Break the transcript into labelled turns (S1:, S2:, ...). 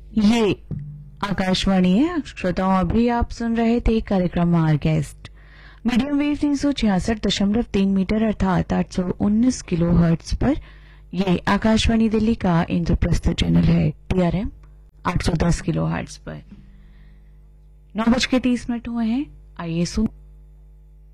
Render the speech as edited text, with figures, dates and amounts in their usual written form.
S1: ये आकाशवाणी है। श्रोताओं, अभी आप सुन रहे थे कार्यक्रम our guest medium wave 366.3 metre अर्थात 819 किलो हर्ट्ज पर। ये आकाशवाणी दिल्ली का इंद्रप्रस्थ चैनल है TRM 810 किलो हर्ट्ज पर। 9:30 हुए हैं। आइए सुन